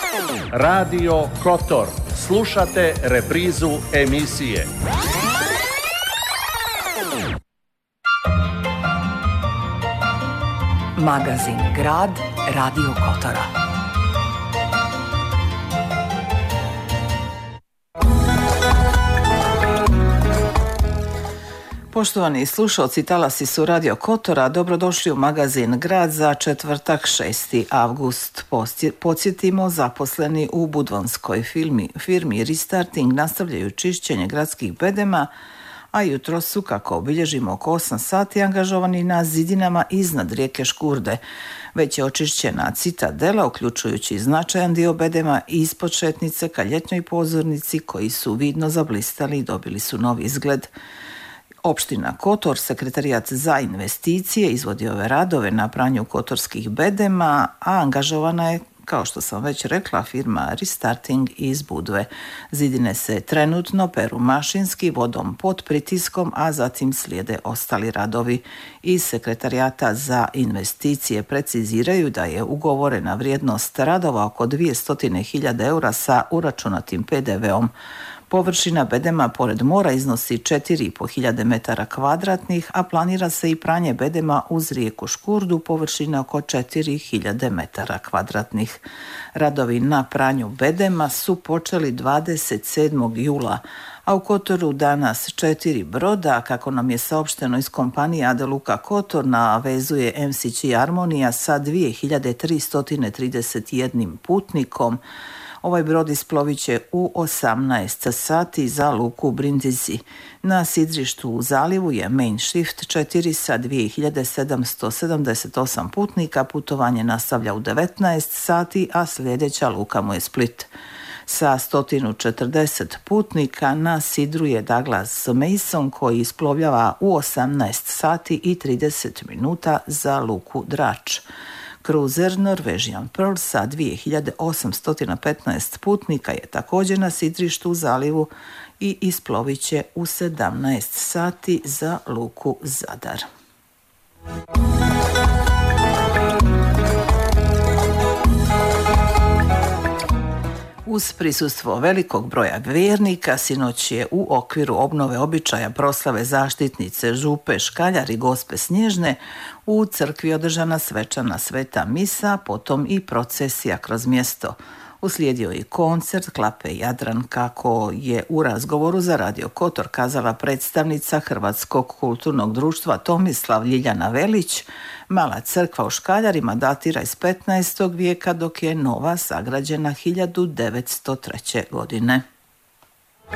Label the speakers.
Speaker 1: Radio Kotor. Slušate reprizu emisije.
Speaker 2: Magazin Grad Radio Kotora. Poštovani slušalci, talasi su Radio Kotora, dobrodošli u magazin Grad za četvrtak 6. avgust. Podsjetimo, zaposleni u budvanskoj firmi Restarting nastavljaju čišćenje gradskih bedema, a jutro su, kako obilježimo, oko 8 sati angažovani na zidinama iznad rijeke Škurde. Već je očišćena citadela, uključujući značajan dio bedema ispod šetnice ka ljetnoj pozornici, koji su vidno zablistali i dobili su novi izgled. Opština Kotor, sekretarijat za investicije, izvodi ove radove na pranju kotorskih bedema, a angažovana je, kao što sam već rekla, firma Restarting iz Budve. Zidine se trenutno peru mašinski, vodom pod pritiskom, a zatim slijede ostali radovi. Iz sekretarijata za investicije preciziraju da je ugovorena vrijednost radova oko 200.000 eura sa uračunatim PDV-om. Površina bedema pored mora iznosi 4.500 metara kvadratnih, a planira se i pranje bedema uz rijeku Škurdu površine oko 4.000 metara kvadratnih. Radovi na pranju bedema su počeli 27. jula, a u Kotoru danas 4 broda, kako nam je saopšteno iz kompanije AD Luka Kotor, navezuje MCG Harmonija sa 2331 putnikom. Ovaj brod isplovit će u 18 sati za luku Brindisi. Na sidrištu u zalivu je Main Shift 4 sa 2778 putnika. Putovanje nastavlja u 19 sati, a sljedeća luka mu je Split. Sa 140 putnika na sidru je Douglas Mason, koji isplovljava u 18 sati i 30 minuta za luku Drač. Cruiser Norwegian Pearl sa 2815 putnika je također na sidrištu u zalivu i isplovit će u 17 sati za luku Zadar. Uz prisustvo velikog broja vjernika, sinoć je u okviru obnove običaja proslave zaštitnice Župe Škaljar i Gospe Snježne u crkvi održana svečana sveta misa, potom i procesija kroz mjesto. Uslijedio je koncert Klape Jadran, kako je u razgovoru za Radio Kotor kazala predstavnica Hrvatskog kulturnog društva Tomislav Ljiljana Velić. Mala crkva u Škaljarima datira iz 15. vijeka, dok je nova sagrađena 1903. godine.